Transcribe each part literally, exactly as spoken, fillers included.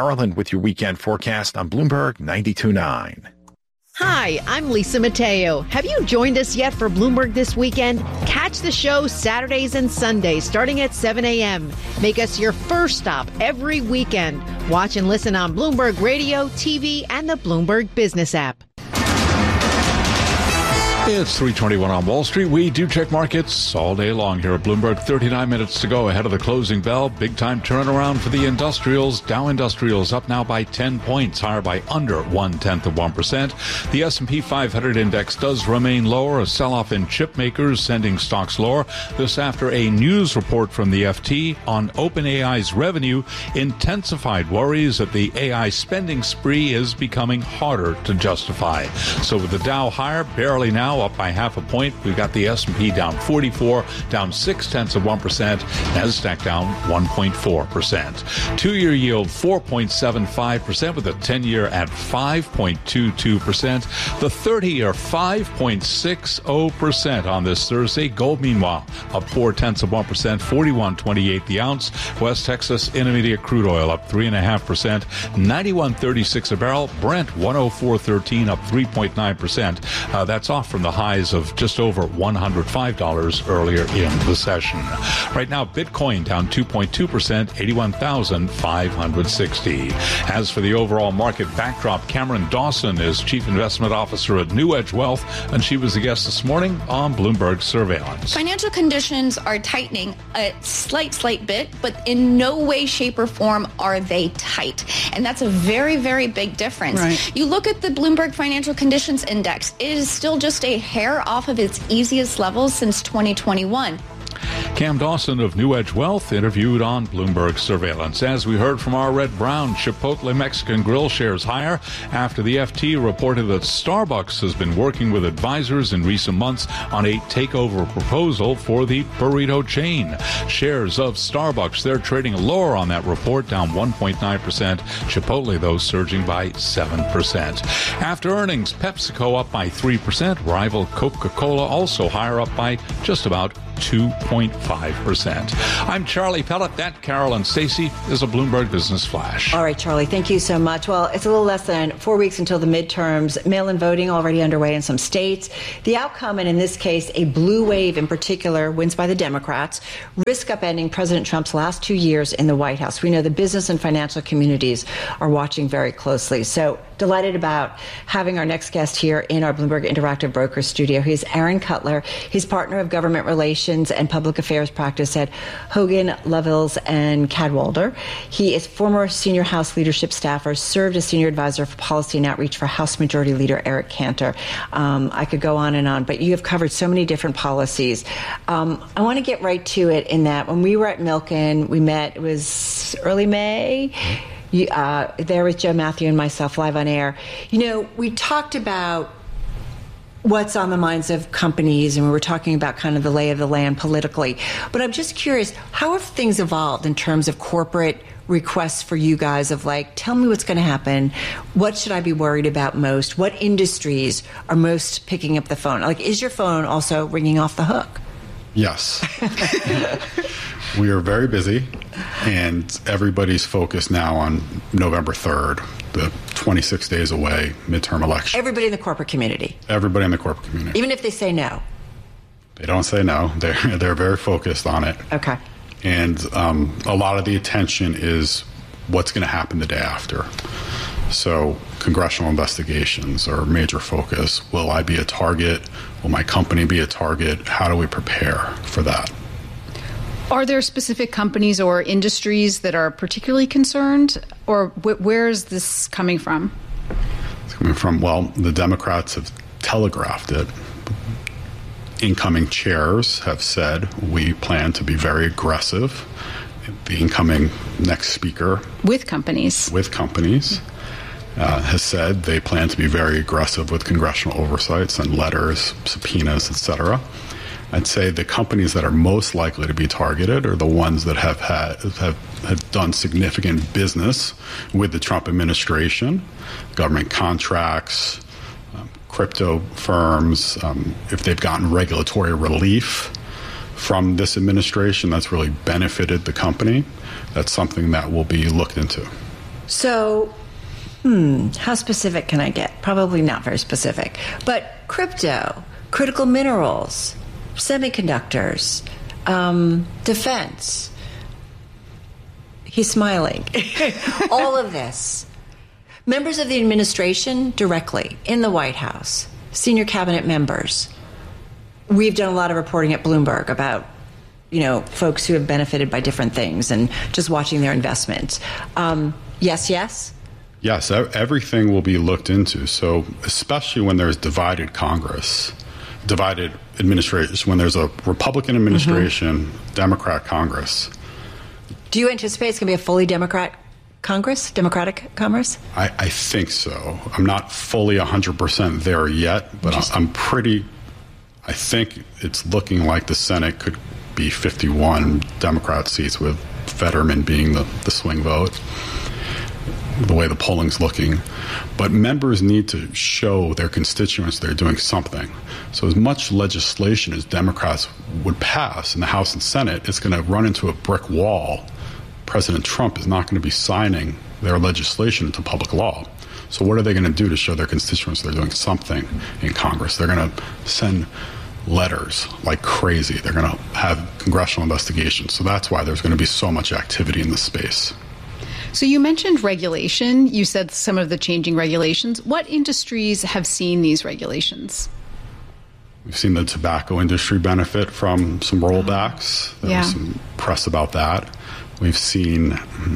Garland with your weekend forecast on Bloomberg ninety-two point nine. Hi, I'm Lisa Mateo. Have you joined us yet for Bloomberg This Weekend? Catch the show Saturdays and Sundays starting at seven a.m. Make us your first stop every weekend. Watch and listen on Bloomberg Radio, T V, and the Bloomberg Business app. It's three twenty-one on Wall Street. We do check markets all day long here at Bloomberg. thirty-nine minutes to go ahead of the closing bell. Big time turnaround for the industrials. Dow Industrials up now by ten points, higher by under one-tenth of one percent. The S and P five hundred index does remain lower. A sell-off in chip makers sending stocks lower. This after a news report from the F T on OpenAI's revenue intensified worries that the A I spending spree is becoming harder to justify. So with the Dow higher, barely now up by half a point. We've got the S and P down forty-four, down six-tenths of one percent. NASDAQ down one point four percent. Two-year yield four point seven five percent with a ten-year at five point two two percent. The thirty-year five point six zero percent on this Thursday. Gold, meanwhile, up four-tenths of one percent, forty-one twenty-eight the ounce. West Texas Intermediate crude oil up three point five percent, ninety-one thirty-six a barrel. Brent one oh four thirteen up three point nine percent. Uh, that's off from the highs of just over one hundred five dollars earlier in the session. Right now, Bitcoin down two point two percent, eighty-one thousand five hundred sixty. As for the overall market backdrop, Cameron Dawson is Chief Investment Officer at New Edge Wealth, and she was the guest this morning on Bloomberg Surveillance. Financial conditions are tightening a slight, slight bit, but in no way, shape, or form are they tight. And that's a very, very big difference. Right. You look at the Bloomberg Financial Conditions Index, it is still just a hair off of its easiest levels since twenty twenty-one. Cam Dawson of New Edge Wealth interviewed on Bloomberg Surveillance. As we heard from our Red Brown, Chipotle Mexican Grill shares higher after the F T reported that Starbucks has been working with advisors in recent months on a takeover proposal for the burrito chain. Shares of Starbucks, they're trading lower on that report, down one point nine percent. Chipotle, though, surging by seven percent. After earnings, PepsiCo up by three percent. Rival Coca-Cola also higher, up by just about two point five percent. I'm Charlie Pellet. That, Carol and Stacey, is a Bloomberg Business Flash. All right, Charlie, thank you so much. Well, it's a little less than four weeks until the midterms. Mail-in voting already underway in some states. The outcome, and in this case, a blue wave in particular, wins by the Democrats, risk upending President Trump's last two years in the White House. We know the business and financial communities are watching very closely. So delighted about having our next guest here in our Bloomberg Interactive Brokers studio. He's Aaron Cutler. He's partner of government relations and public affairs practice at Hogan, Lovells, and Cadwalder. He is former senior House leadership staffer, served as senior advisor for policy and outreach for House Majority Leader Eric Cantor. Um, I could go on and on, but you have covered so many different policies. Um, I want to get right to it in that when we were at Milken, we met, it was early May. You, uh, there was Joe Matthew and myself live on air. You know, we talked about what's on the minds of companies, and we were talking about kind of the lay of the land politically. But I'm just curious, how have things evolved in terms of corporate requests for you guys of like, tell me what's going to happen. What should I be worried about most? What industries are most picking up the phone? Like, is your phone also ringing off the hook? Yes. We are very busy, and everybody's focused now on November third, the twenty-six days away midterm election. Everybody in the corporate community? Everybody in the corporate community. Even if they say no? They don't say no. They're, they're very focused on it. Okay. And um, a lot of the attention is what's going to happen the day after. So congressional investigations are a major focus. Will I be a target? Will my company be a target? How do we prepare for that? Are there specific companies or industries that are particularly concerned, or wh- where is this coming from? It's coming from, well, the Democrats have telegraphed it. Incoming chairs have said we plan to be very aggressive. The incoming next speaker with companies with companies uh, has said they plan to be very aggressive with congressional oversight, send letters, subpoenas, et cetera. I'd say the companies that are most likely to be targeted are the ones that have had have, have done significant business with the Trump administration, government contracts, um, crypto firms. Um, if they've gotten regulatory relief from this administration, that's really benefited the company. That's something that will be looked into. So, hmm, how specific can I get? Probably not very specific. But crypto, critical minerals, semiconductors, um, defense. He's smiling. All of this. Members of the administration directly in the White House, senior cabinet members. We've done a lot of reporting at Bloomberg about, you know, folks who have benefited by different things and just watching their investments. Um, yes, yes? Yes, everything will be looked into. So especially when there's divided Congress, divided administration, when there's a Republican administration, mm-hmm. Democrat Congress. Do you anticipate it's going to be a fully Democrat Congress, Democratic Congress? I, I think so. I'm not fully one hundred percent there yet, but I'm pretty, I think it's looking like the Senate could be fifty-one Democrat seats with Fetterman being the, the swing vote, the way the polling's looking. But members need to show their constituents they're doing something. So as much legislation as Democrats would pass in the House and Senate, it's going to run into a brick wall. President Trump is not going to be signing their legislation into public law. So what are they going to do to show their constituents they're doing something in Congress? They're going to send letters like crazy. They're going to have congressional investigations. So that's why there's going to be so much activity in this space. So you mentioned regulation. You said some of the changing regulations. What industries have seen these regulations? We've seen the tobacco industry benefit from some rollbacks. There yeah. was some press about that. We've seen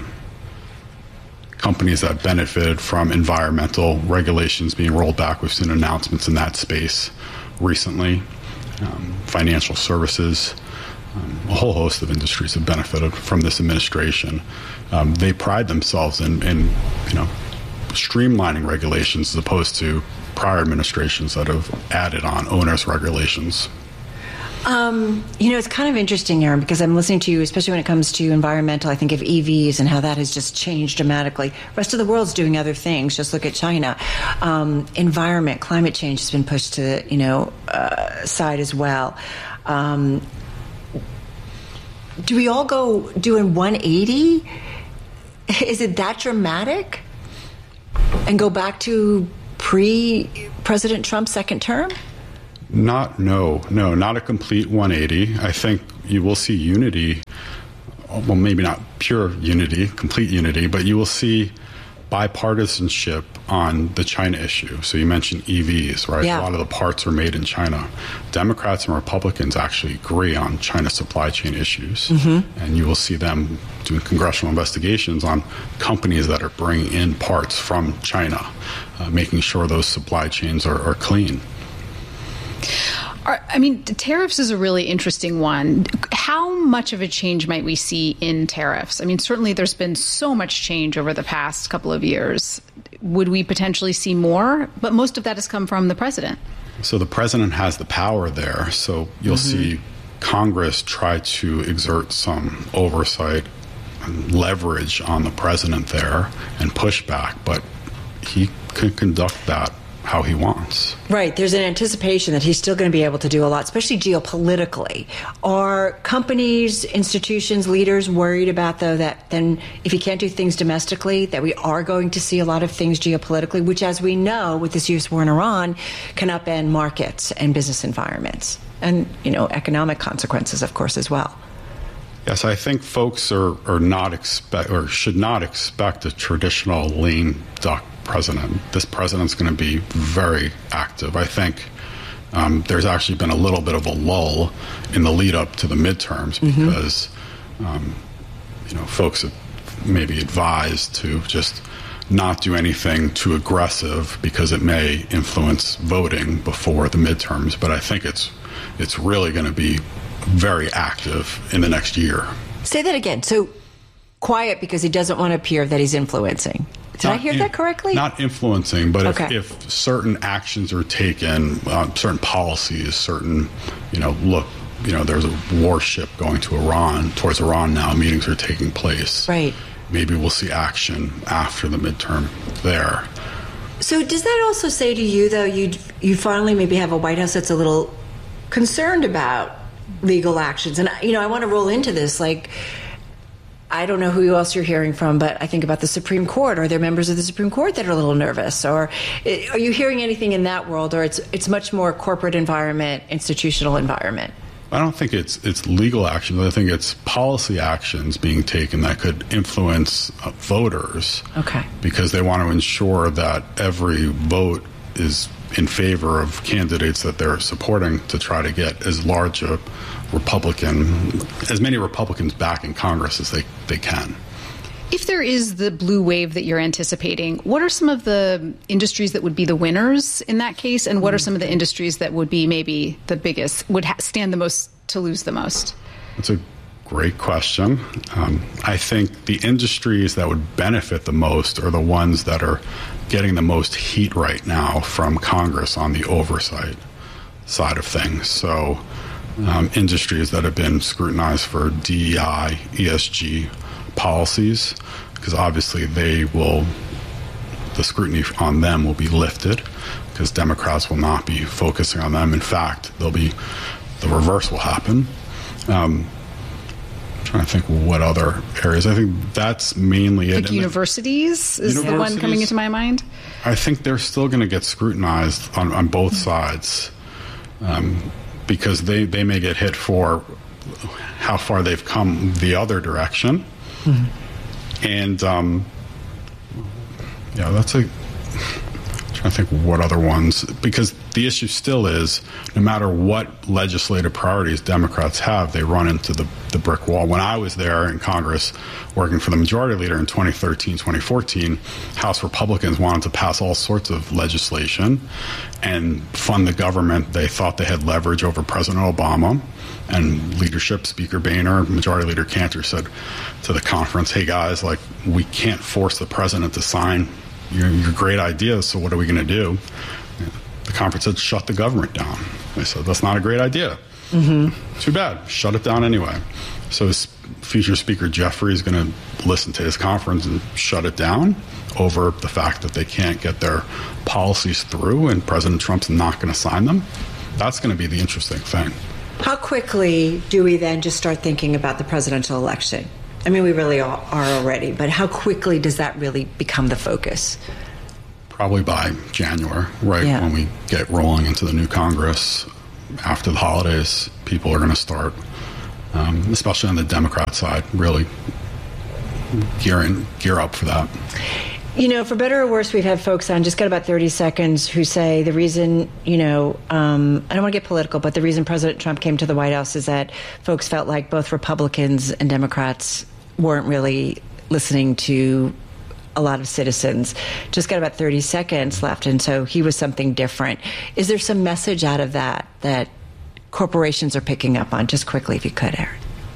companies that benefited from environmental regulations being rolled back. We've seen announcements in that space recently. Um, financial services, um, a whole host of industries have benefited from this administration. Um, they pride themselves in, in, you know, streamlining regulations as opposed to prior administrations that have added on onerous regulations. Um, you know, it's kind of interesting, Aaron, because I'm listening to you, especially when it comes to environmental. I think of E Vs and how that has just changed dramatically. The rest of the world's doing other things. Just look at China. Um, environment, climate change has been pushed to the, you know, uh, side as well. Um, do we all go doing one eighty? Is it that dramatic? And go back to pre-President Trump's second term? Not, no, no, not a complete one eighty. I think you will see unity, well, maybe not pure unity, complete unity, but you will see bipartisanship on the China issue. So you mentioned E Vs, right? Yeah. A lot of the parts are made in China. Democrats and Republicans actually agree on China supply chain issues. Mm-hmm. And you will see them doing congressional investigations on companies that are bringing in parts from China, uh, making sure those supply chains are, are clean. I mean, tariffs is a really interesting one. How much of a change might we see in tariffs? I mean, certainly there's been so much change over the past couple of years. Would we potentially see more? But most of that has come from the president. So the president has the power there. So you'll mm-hmm. see Congress try to exert some oversight and leverage on the president there and push back. But he can conduct that how he wants. Right. There's an anticipation that he's still going to be able to do a lot, especially geopolitically. Are companies, institutions, leaders worried about, though, that then if he can't do things domestically, that we are going to see a lot of things geopolitically, which, as we know, with this U S war in Iran, can upend markets and business environments and, you know, economic consequences, of course, as well? Yes, I think folks are, are not expect or should not expect a traditional lame duck president. This president's going to be very active. I think um, there's actually been a little bit of a lull in the lead up to the midterms because mm-hmm. um, you know, folks have maybe advised to just not do anything too aggressive because it may influence voting before the midterms. But I think it's it's really going to be very active in the next year. Say that again. So quiet because he doesn't want to appear that he's influencing. Did not I hear in, that correctly? Not influencing, but okay. if, if certain actions are taken, uh, certain policies, certain, you know, look, you know, there's a warship going to Iran, towards Iran now, meetings are taking place. Right. Maybe we'll see action after the midterm there. So does that also say to you, though, you you finally maybe have a White House that's a little concerned about legal actions? And, you know, I want to roll into this, like, I don't know who else you're hearing from, but I think about the Supreme Court. Are there members of the Supreme Court that are a little nervous? Or are you hearing anything in that world? Or it's it's much more corporate environment, institutional environment? I don't think it's it's legal actions. I think it's policy actions being taken that could influence uh, voters. Okay. Because they want to ensure that every vote is in favor of candidates that they're supporting to try to get as large a Republican, as many Republicans back in Congress as they, they can. If there is the blue wave that you're anticipating, what are some of the industries that would be the winners in that case? And what are some of the industries that would be maybe the biggest, would ha- stand the most to lose the most? That's a great question. Um, I think the industries that would benefit the most are the ones that are getting the most heat right now from Congress on the oversight side of things. So um, industries that have been scrutinized for D E I, E S G policies, because obviously they will, the scrutiny on them will be lifted because Democrats will not be focusing on them. In fact, they'll be, the reverse will happen. Um, I'm trying to think what other areas. I think that's mainly like it. Universities is universities, the one coming into my mind. I think they're still going to get scrutinized on, on both sides um, because they, they may get hit for how far they've come the other direction. Mm-hmm. And um, yeah, that's a. I'm trying to think what other ones, because the issue still is no matter what legislative priorities Democrats have, they run into the, the brick wall. When I was there in Congress working for the majority leader in twenty thirteen, twenty fourteen, House Republicans wanted to pass all sorts of legislation and fund the government. They thought they had leverage over President Obama. And leadership, Speaker Boehner, Majority Leader Cantor said to the conference, hey guys, like, we can't force the president to sign your, your great ideas, so what are we going to do? The conference said, shut the government down. They said, that's not a great idea. Mm-hmm. Too bad. Shut it down anyway. So his future Speaker Jeffrey is going to listen to his conference and shut it down over the fact that they can't get their policies through and President Trump's not going to sign them. That's going to be the interesting thing. How quickly do we then just start thinking about the presidential election? I mean, we really are already, but how quickly does that really become the focus? Probably by January, right? Yeah. When we get rolling into the new Congress after the holidays, people are going to start, um, especially on the Democrat side, really gearing, gear up for that. You know, for better or worse, we've had folks on, just got about thirty seconds, who say the reason, you know, um, I don't want to get political, but the reason President Trump came to the White House is that folks felt like both Republicans and Democrats weren't really listening to a lot of citizens. Just got about thirty seconds left, and so he was something different. Is there some message out of that that corporations are picking up on? Just quickly, if you could, Aaron.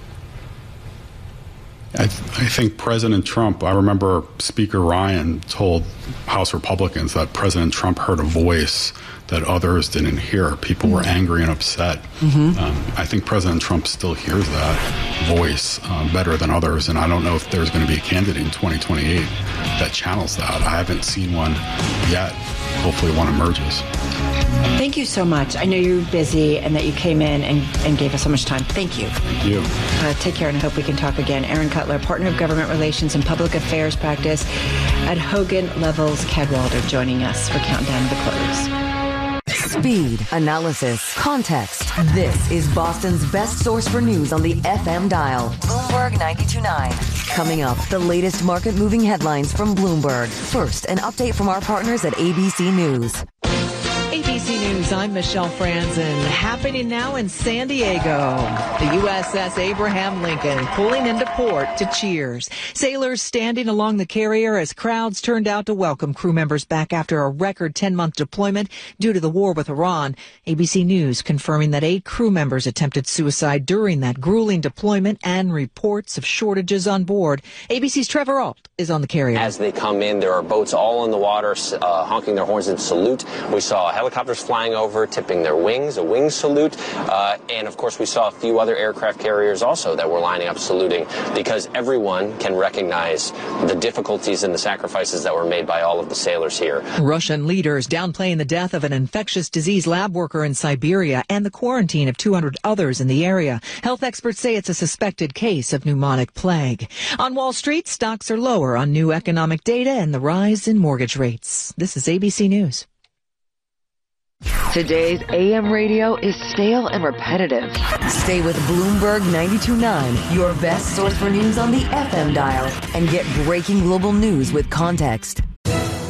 I, th- I think President Trump, I remember Speaker Ryan told House Republicans that President Trump heard a voice that others didn't hear. People mm-hmm. were angry and upset. Mm-hmm. Um, I think President Trump still hears that voice um, better than others, and I don't know if there's going to be a candidate in twenty twenty-eight that channels that. I haven't seen one yet. Hopefully one emerges. Thank you so much. I know you're busy and that you came in and, and gave us so much time. Thank you. Thank you. Uh, take care, and I hope we can talk again. Aaron Cutler, Partner of Government Relations and Public Affairs Practice at Hogan Lovells Cadwalder, joining us for Countdown to the Close. Speed, analysis, context. This is Boston's best source for news on the F M dial. Bloomberg ninety-two point nine. Coming up, the latest market-moving headlines from Bloomberg. First, an update from our partners at A B C News. A B C News, I'm Michelle Franzen. Happening now in San Diego. The U S S Abraham Lincoln pulling into port to cheers. Sailors standing along the carrier as crowds turned out to welcome crew members back after a record ten-month deployment due to the war with Iran. A B C News confirming that eight crew members attempted suicide during that grueling deployment and reports of shortages on board. A B C's Trevor Ault is on the carrier. As they come in, there are boats all in the water uh, honking their horns in salute. We saw a helicopter helicopters flying over, tipping their wings, a wing salute. Uh, and, of course, we saw a few other aircraft carriers also that were lining up saluting, because everyone can recognize the difficulties and the sacrifices that were made by all of the sailors here. Russian leaders downplaying the death of an infectious disease lab worker in Siberia and the quarantine of two hundred others in the area. Health experts say it's a suspected case of pneumonic plague. On Wall Street, stocks are lower on new economic data and the rise in mortgage rates. This is A B C News. Today's A M radio is stale and repetitive. Stay with Bloomberg ninety-two point nine, your best source for news on the F M dial, and get breaking global news with context.